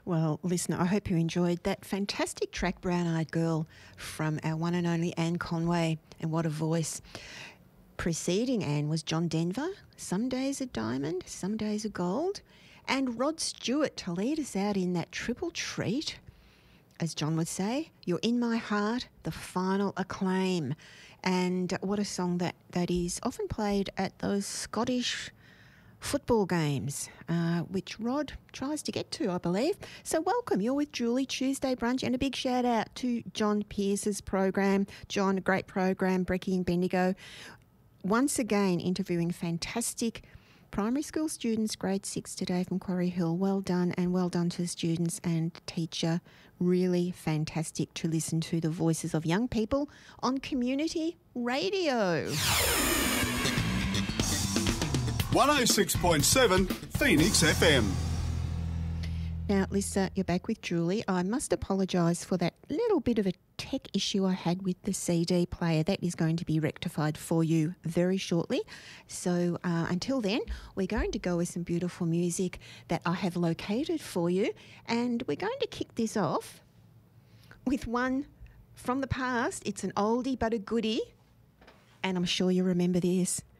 Well, listener, I hope you enjoyed that fantastic track, Brown Eyed Girl, from our one and only Anne Conway, and what a voice. Preceding Anne was John Denver, Some Days a Diamond, Some Days a Gold, and Rod Stewart to lead us out in that triple treat. As John would say, You're in My Heart, the final acclaim. And what a song that is often played at those Scottish football games, which Rod tries to get to, I believe. So welcome. You're with Julie, Tuesday Brunch, and a big shout out to John Pierce's program. John, a great program, Brecky and Bendigo. Once again, interviewing fantastic primary school students, grade 6 today from Quarry Hill. Well done, and well done to the students and teacher. Really fantastic to listen to the voices of young people on community radio. 106.7 Phoenix FM. Now, Lisa, you're back with Julie. I must apologise for that little bit of a tech issue I had with the CD player. That is going to be rectified for you very shortly. So until then, we're going to go with some beautiful music that I have located for you. And we're going to kick this off with one from the past. It's an oldie but a goodie. And I'm sure you remember this.